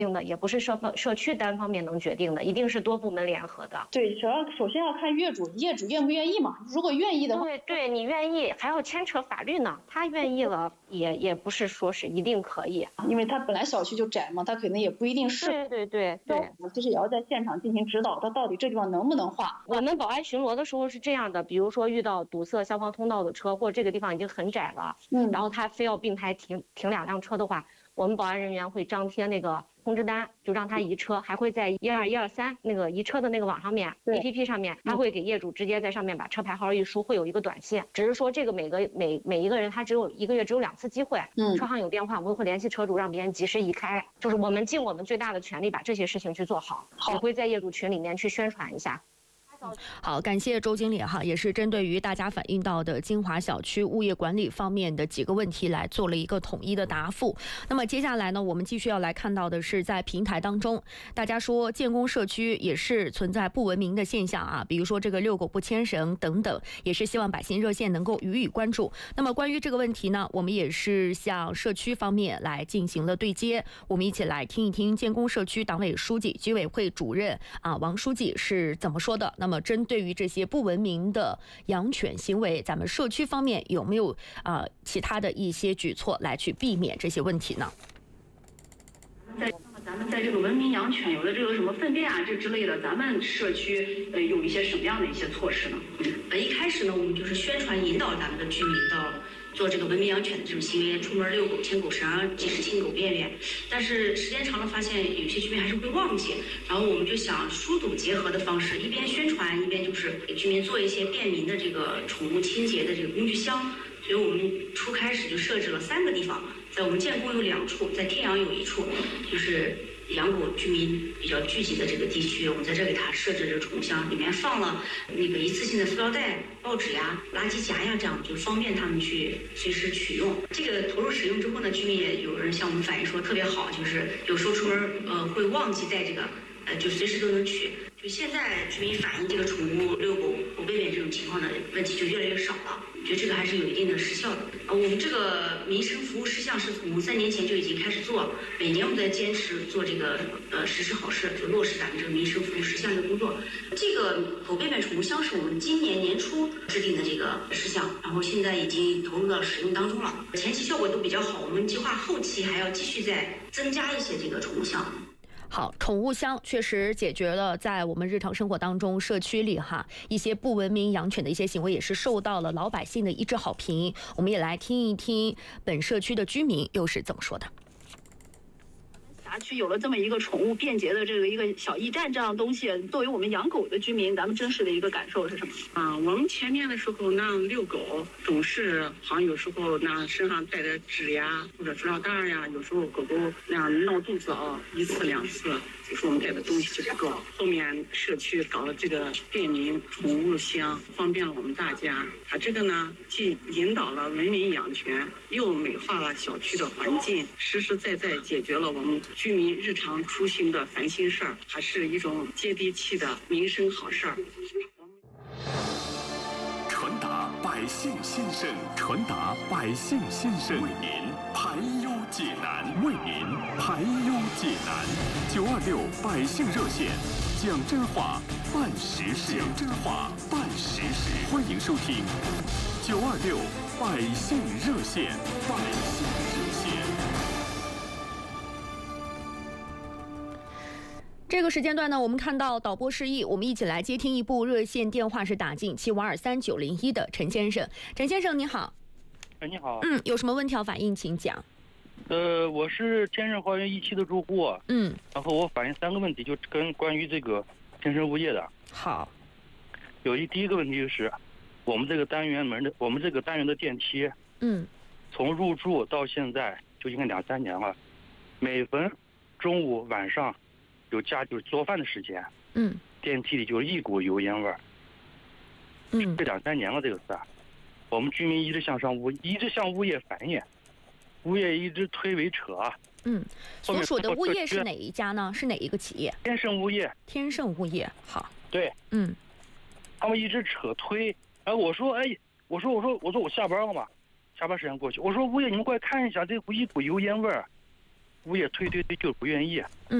定的，也不是社区单方面能决定的，一定是多部门联合的。 对，首先要看业主愿不愿意嘛。如果愿意的话， 对，你愿意，还要牵扯法律呢。他愿意了，也不是说是一定可以， 因为他本来小区就窄嘛，他可能也不一定是。 对， 就是也要在现场进行指导，他到底这地方能不能划。 我们保安巡逻的时候是这样的，比如说遇到堵塞消防通道的车，或者这个地方已经很窄了，然后他非要并排停2辆车的话，我们保安人员会张贴那个通知单，就让他移车，还会在12123那个移车的那个网上面 APP 上面，他会给业主直接在上面把车牌号一输，会有一个短信。只是说这个每一个人他只有1个月只有2次机会，车上有电话，我们会联系车主，让别人及时移开。就是我们尽我们最大的全力把这些事情去做好，也会在业主群里面去宣传一下。 好，感谢周经理哈，也是针对于大家反映到的金华小区物业管理方面的几个问题来做了一个统一的答复。那么接下来呢，我们继续要来看到的是在平台当中，大家说建工社区也是存在不文明的现象啊，比如说这个遛狗不牵绳等等，也是希望百姓热线能够予以关注。那么关于这个问题呢，我们也是向社区方面来进行了对接，我们一起来听一听建工社区党委书记、居委会主任王书记是怎么说的。那么针对于这些不文明的养犬行为，咱们社区方面有没有其他的一些举措来去避免这些问题呢？ 咱们在这个文明养犬有的这个什么粪便啊这之类的，咱们社区有一些什么样的一些措施呢？ 一开始呢，我们就是宣传引导咱们的居民到做这个文明养犬的这种行为，出门遛狗、牵狗绳，及时清狗便便。但是时间长了，发现有些居民还是会忘记，然后我们就想疏堵结合的方式，一边宣传，一边就是给居民做一些便民的这个宠物清洁的这个工具箱。所以我们初开始就设置了3个地方，在我们建工有2处，在天阳有1处，就是养狗居民比较聚集的这个地区，我们在这给它设置这个宠物箱，里面放了那个一次性的塑料袋、报纸呀、垃圾夹呀，这样就方便他们去随时取用。这个投入使用之后呢，居民也有人向我们反映说特别好，就是有时候出门会忘记带这个，就随时都能取。就现在居民反映这个宠物遛狗、狗便便这种情况的问题就越来越少了，我觉得这个还是有一定的时效的。我们这个民生服务事项是从3年前就已经开始做，每年我们在坚持做这个实施好事，就落实咱们这个民生服务事项的工作。这个狗便便宠物箱是我们今年年初制定的这个事项，然后现在已经投入到使用当中了，前期效果都比较好，我们计划后期还要继续再增加一些这个宠物箱。 好，宠物箱确实解决了在我们日常生活当中社区里一些不文明养犬的一些行为，也是受到了老百姓的一致好评。我们也来听一听本社区的居民又是怎么说的。 辖区有了这么一个宠物便捷的一个小驿站这样的东西，作为我们养狗的居民，咱们真实的一个感受是什么？ 我们前面的时候那遛狗总是好像有时候那身上带着纸呀或者塑料袋呀，有时候狗狗那样闹肚子1次2次，有时候我们带的东西就不够。后面社区搞了这个便民宠物箱，方便了我们大家。这个呢，既引导了文明养犬，又美化了小区的环境，实实在在解决了我们居民日常出行的烦心事儿，还是一种接地气的民生好事儿。 传达百姓心声，传达百姓心声，为您排忧解难，为您排忧解难。926百姓热线，讲真话，办实事，讲真话，办实事。欢迎收听926百姓热线，百姓热线。 这个时间段呢，我们看到导播示意，我们一起来接听一部热线电话，是打进7523901的陈先生。陈先生，你好。 你好。 有什么问题要反映，请讲。 我是天盛花园1期的住户。然后我反映3个问题，就关于这个天盛物业的。 好。 第一个问题就是，我们这个单元的电梯，从入住到现在就应该2、3年了，每逢中午晚上就是做饭的时间，电梯里就是一股油烟味儿。这2、3年了，这个事儿，我们居民一直向物业反映，物业一直推诿扯。 所属的物业是哪一家呢？是哪一个企业？ 天盛物业。 天盛物业，好。 对。他们一直扯推，然后我说我下班了嘛，下班时间过去，我说物业你们过来看一下，这一股油烟味儿。 物业推就是不愿意。